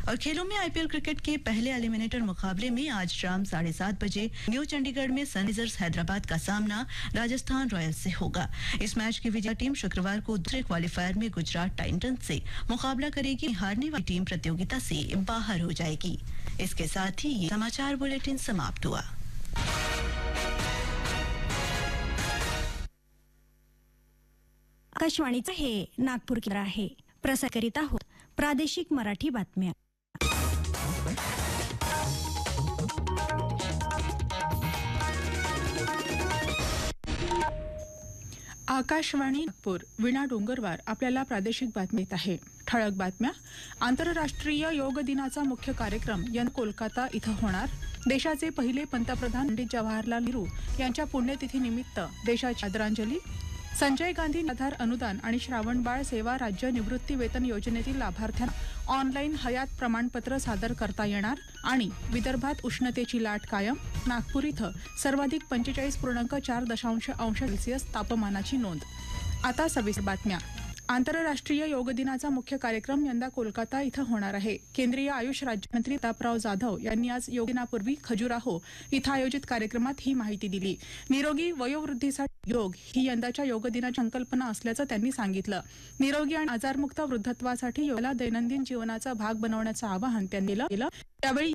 और खेलों में आईपीएल क्रिकेट के पहले एलिमिनेटर मुकाबले में आज शाम 7:30 बजे न्यू चंडीगढ़ में सनराइजर्स हैदराबाद का सामना राजस्थान रॉयल्स से होगा। इस मैच की विजेता टीम शुक्रवार को दूसरे क्वालिफायर में गुजरात टाइटंस से मुकाबला करेगी। हारने वाली टीम प्रतियोगिता से बाहर हो जाएगी। इसके साथ ही ये समाचार बुलेटिन समाप्त हुआ। आकाशवाणीचं हे नागपूर केंद्र आहे। प्रसारित करीत आहोत प्रादेशिक मराठी बातम्या। आकाशवाणी नागपूर वीणा डोंगरवार आपल्याला प्रादेशिक बातमी देत आहे। ठळक बातम्या। आंतरराष्ट्रीय योग दिनाचा मुख्य कार्यक्रम यंदा कोलकाता इथं होणार। देशाचे पहिले पंतप्रधान पंडित जवाहरलाल नेहरू यांच्या पुण्यतिथीनिमित्त देशाची आदरांजली। संजय गांधी आधार अनुदान आणि श्रावणबाळ सेवा राज्य निवृत्ती वेतन योजनेतील लाभार्थ्यांना ऑनलाईन हयात प्रमाणपत्र सादर करता येणार। आणि विदर्भात उष्णतेची लाट कायम। नागपूर इथं सर्वाधिक 45.4 अंश सेल्सिअस तापमानाची नोंद। आता सविस्तर बातम्या। आंतरराष्ट्रीय योग दिनाचा मुख्य कार्यक्रम यंदा कोलकाता इथं होणार आहे। केंद्रीय आयुष राज्यमंत्री प्रतापराव जाधव यांनी आज योग दिनापूर्वी खजुराहो इथं आयोजित कार्यक्रमात ही माहिती दिली। निरोगी वयोवृद्धीसाठी योग ही यंदाच्या योग दिनाची संकल्पना असल्याचं त्यांनी सांगितलं। निरोगी आणि आजारमुक्त वृद्धत्वासाठी योगाला दैनंदिन जीवनाचा भाग बनवण्याचं आवाहन त्यांनी केलं। त्यावेळी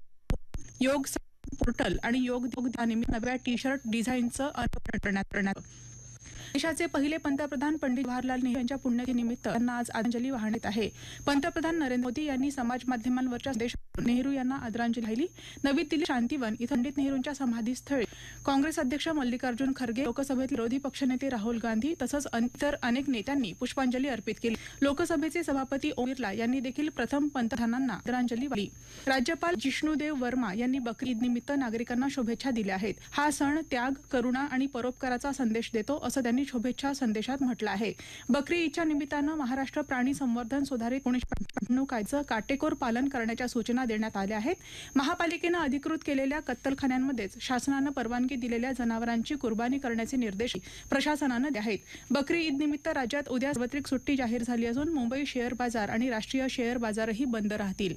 योग पोर्टल आणि योग दिनानिमित्त नव्या टी-शर्ट डिझाईनचं अनावरण करण्यात देशाचे पहिले पंतप्रधान पंडित जवाहरलाल नेहरू यांच्या पुण्यतिथीनिमित्त त्यांना आज आदरांजली वाहण्यात आहे। पंतप्रधान नरेंद्र मोदी यांनी समाज माध्यमांवरच्या संदेशात नेहरू यांना आदरांजली वाहिली। नवी दिल्ली शांतिवन इथं पंडित नेहरूंच्या समाधीस्थळी काँग्रेस अध्यक्ष मल्लिकार्जुन खरगे, लोकसभेतील विरोधी पक्षनेते राहुल गांधी तसंच इतर अनेक नेत्यांनी पुष्पांजली अर्पित केली। लोकसभेचे सभापती ओम बिर्ला यांनी देखील प्रथम पंतप्रधानांना आदरांजली वाहिली। राज्यपाल जिष्णुदेव वर्मा यांनी बकरी ईद निमित्त नागरिकांना शुभेच्छा दिल्या आहेत। हा सण त्याग, करुणा आणि परोपकाराचा संदेश देतो असं त्यांनी शुभेच्छा संदेशात म्हटलं आहे। बकरी ईदच्या निमित्तानं महाराष्ट्र प्राणी संवर्धन सुधारित 1995 कायद्याचं काटेकोर पालन करण्याच्या सूचना देण्यात आल्या आहेत। महापालिकेनं अधिकृत केलेल्या कत्तलखान्यांमध्येच शासनानं परवानगी दिलेल्या जनावरांची कुर्बानी करण्याचे निर्देश प्रशासनानं दिले आहेत। बकरी ईद निमित्त राज्यात उद्या सार्वत्रिक सुट्टी जाहीर झाली असून मुंबई शेअर बाजार आणि राष्ट्रीय शेअर बाजारही बंद राहतील।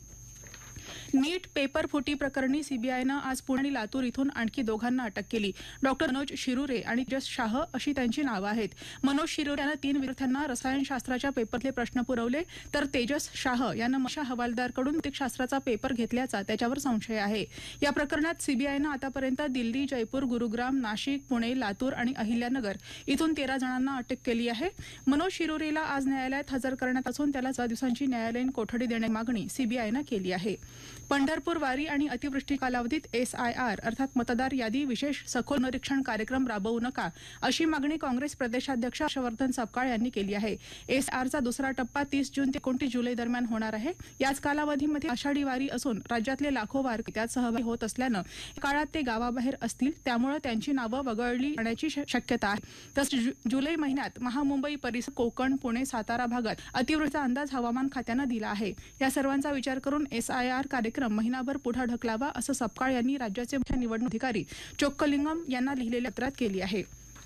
नीट पेपर फुटी प्रकरणी सीबीआयनं आज पुणे आणि लातूर इथून आणखी दोघांना अटक केली। डॉक्टर मनोज शिरुरे आणि तेजस शाह अशी त्यांची नावं आहेत। मनोज शिरुरे यानं 3 विद्यार्थ्यांना रसायनशास्त्राच्या पेपरले प्रश्न पुरवले, तर तेजस शाह यानं मशा हवालदारकडून भौतिकशास्त्राचा पेपर घेतल्याचा त्याच्यावर संशय आहे। या प्रकरणात सीबीआयनं आतापर्यंत दिल्ली, जयपूर, गुरुग्राम, नाशिक, पुणे, लातूर आणि अहिल्यानगर इथून 13 जणांना अटक केली आहे। मनोज शिरुरेला आज न्यायालयात हजर करण्यात असून त्याला 14 दिवसांची न्यायालयीन कोठडी देण्याची मागणी सीबीआयनं केली आहे। पंढरपूर वारी आणि अतिवृष्टी कालावधीत SIR अर्थात मतदार यादी विशेष सखोल निरीक्षण कार्यक्रम राबवू नका अशी मागणी काँग्रेस प्रदेशाध्यक्ष हर्षवर्धन सपकाळ यांनी केली आहे। SIRचा दुसरा टप्पा 30 जून ते 29 जुलै दरम्यान होणार आहे। याच कालावधीमध्ये आषाढी वारी असून राज्यातले लाखो वारकरी त्यात सहभागी होत असल्यानं काळात ते गावाबाहेर असतील, त्यामुळे त्यांची नावं वगळली जाण्याची शक्यता आहे। तसंच जुलै महिन्यात महामुंबई परिसर, कोकण, पुणे, सातारा भागात अतिवृष्टीचा अंदाज हवामान खात्यानं दिला आहे। या सर्वांचा विचार करून SIR कार्यक्रम महिनाभर पुढे ढकलावा असं सपकाळ यांनी राज्याचे मुख्य निवडणूक अधिकारी चोक्कलिंगम यांना लिहिलेल्या पत्रात केली आहे।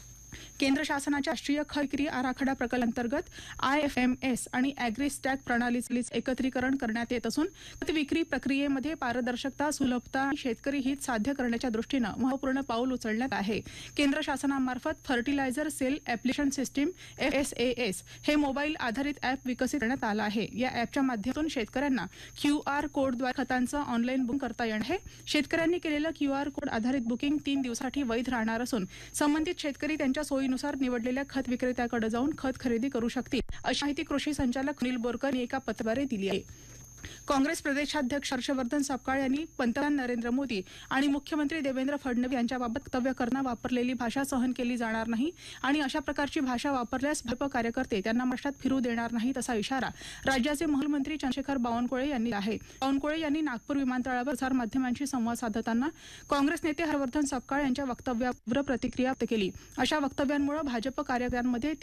केंद्र शासनाच्या राष्ट्रीय खत विक्री आराखडा प्रकल्पांतर्गत IFMS आणि ॲग्रीस्टॅक प्रणालीचे एकत्रीकरण करण्यात येत असून खत विक्री प्रक्रियेमध्ये पारदर्शकता, सुलभता आणि शेतकरी हित साध्य करण्याच्या दृष्टीनं महत्त्वपूर्ण पाऊल उचलण्यात आहे। केंद्र शासनामार्फत fertiliser sale application system FSAS हे मोबाईल आधारित ॲप विकसित करण्यात आलं आहे। या ॲपच्या माध्यमातून शेतकऱ्यांना QR कोडद्वारे खतांचं ऑनलाईन बुकिंग करता येणार आहे। शेतकऱ्यांनी केलेलं QR कोड आधारित बुकिंग 3 दिवसांसाठी वैध राहणार असून संबंधित शेतकरी त्यांच्या सोयीनुसार निवडलेल्या खत विक्रेत्याकडे जाऊन खत खरेदी करू शकतील, अशी माहिती कृषी संचालक सुनील बोरकर यांनी एका पत्राद्वारे दिली आहे। काँग्रेस प्रदेशाध्यक्ष हर्षवर्धन सपकाळ यांनी पंतप्रधान नरेंद्र मोदी आणि मुख्यमंत्री देवेंद्र फडणवीस यांच्याबाबत वक्तव्य करताना वापरलेली भाषा सहन केली जाणार नाही आणि अशा प्रकारची भाषा वापरल्यास भाजप कार्यकर्ते त्यांना महाराष्ट्रात फिरू देणार नाहीत असा इशारा राज्याचे महसूलमंत्री चंद्रशेखर बावनकुळे यांनी दिला आहे। बावनकुळे यांनी नागपूर विमानतळावर प्रसार माध्यमांशी संवाद साधताना काँग्रेस नेते हर्षवर्धन सपकाळ यांच्या वक्तव्यावर प्रतिक्रिया व्यक्त केली। अशा वक्तव्यांमुळे भाजप कार्यकर्त्यांमध्ये